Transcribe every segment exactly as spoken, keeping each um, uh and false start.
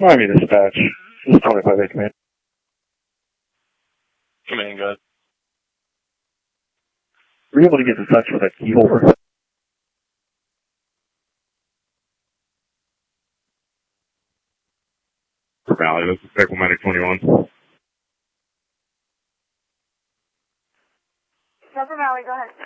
Miami Dispatch. This is twenty-five eight Command. Command, go ahead. Were you able to get in touch with a key holder? For Valley, this is Pickle Medic twenty-one. Silver Valley, go ahead.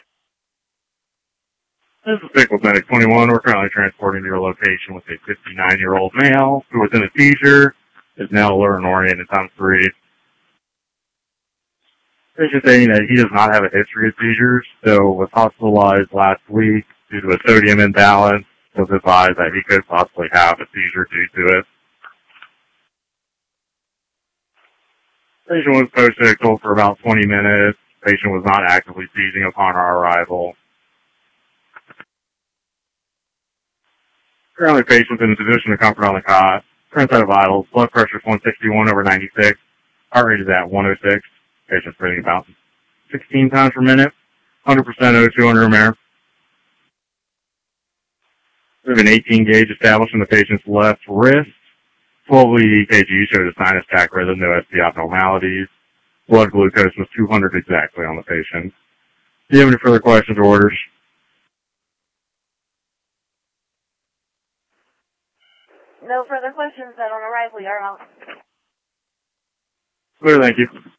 This is Pickle Medic twenty-one. We're currently transporting to your location with a fifty-nine-year-old male who was in a seizure, is now alert and oriented times three. Patient stating that he does not have a history of seizures, so was hospitalized last week due to a sodium imbalance. Was advised that he could possibly have a seizure due to it. Patient was post-ictal for about twenty minutes. Patient was not actively seizing upon our arrival. Currently, patient's in a position of comfort on the cot. Current set of vitals. Blood pressure is one sixty-one over ninety-six. Heart rate is at one oh six. Patient's breathing about sixteen times per minute. one hundred percent O two under room air. We have an eighteen gauge established in the patient's left wrist. twelve lead E K G showed a sinus attack rhythm, no S P abnormalities. Blood glucose was two hundred exactly on the patient. Do you have any further questions or orders? No further questions, then on arrival, you're out. Clear, thank you.